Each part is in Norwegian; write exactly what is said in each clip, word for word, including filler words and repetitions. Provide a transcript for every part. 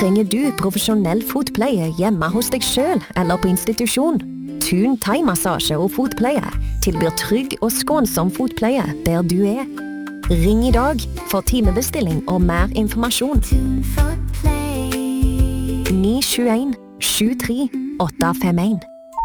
Trenger du profesjonell fotpleie hjemme hos deg selv eller på institusjon? Thun thai-massasje og fotpleie tilbyr trygg og skånsom fotpleie der du er. Ring i dag for timebestilling og mer informasjon. ni sju en sju tre åtte fem en.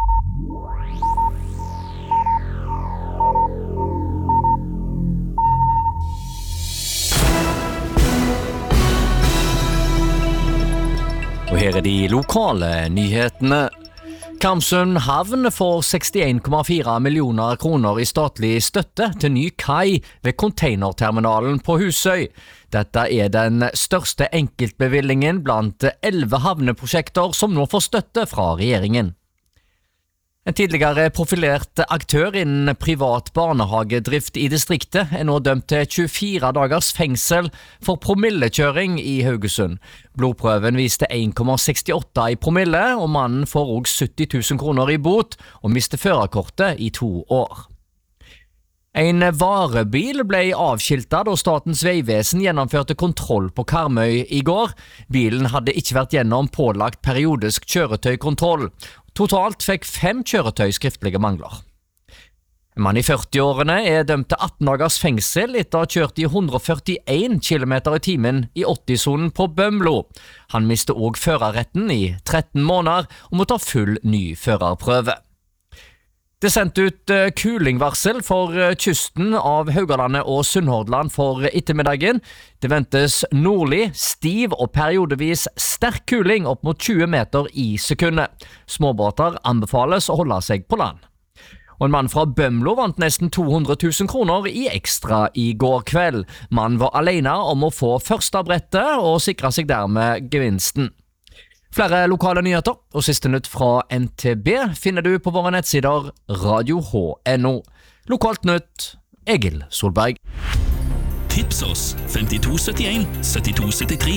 Og her er de lokale nyhetene. Karmsund havn får sekstien komma fire millioner kroner i statlig støtte til ny kai ved containerterminalen på Husøy. Dette er den største enkeltbevilgningen blant elleve havneprosjekter som nå får støtte fra regjeringen. En tidligere profilert aktør innen privat barnehagedrift i distriktet er nå dømt til tjuefire dagers fengsel for promillekjøring i Haugesund. Blodprøven viste en komma sekstiåtte i promille, og mannen får også sytti tusen kroner i bot og mister førerkortet i to år. En varebil ble avskiltet da Statens vegvesen gjennomførte kontroll på Karmøy i går. Bilen hadde ikke vært gjennom pålagt periodisk kjøretøykontroll. Totalt fikk fem kjøretøy skriftlige mangler. En mann i førti-årene er dømt til atten dagers fengsel etter å ha kjørt i hundre og førtien kilometer i timen i åtti-sonen på Bømlo. Han mistet også førerretten i tretten måneder og må ta full ny førerprøve. Det er sendt ut kulingvarsel for kysten av Haugalandet og Sunnhordland for ettermiddagen. Det ventes nordlig, stiv og periodevis sterk kuling opp mot tjue meter i sekundet. Småbåter anbefales å holde seg på land. Og en mann fra Bømlo vant nesten to hundre tusen kroner i ekstra i går kveld. Mannen var alene om å få første brettet og sikre seg dermed gevinsten. Flere lokale nyheter og siste nytt fra N T B finner du på våre nettsider radio h punktum n o. Lokalt nytt, Egil Solberg. Tips oss femtito syttien syttito syttitre.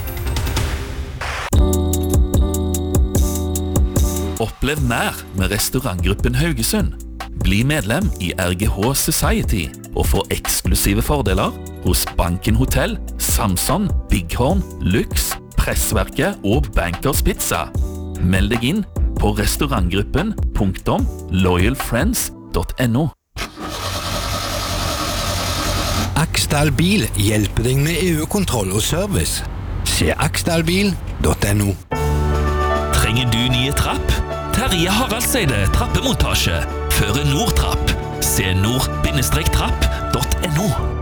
Opplev mer med restaurantgruppen Haugesund. Bli medlem i R G H Society og få eksklusive fordeler hos Banken Hotel, Samson, Bighorn, Lux, Pressverket og Bankers Pizza. Meld deg inn på restaurantgruppen punktum loyalfriends punktum no. Aksdal Bil hjelper deg med E U-kontroll og service. Se aksdalbil punktum no. Trenger du nye trapp? Terje Haraldseide trappemontasje. Føre Nordtrapp. Se nord trapp punktum no.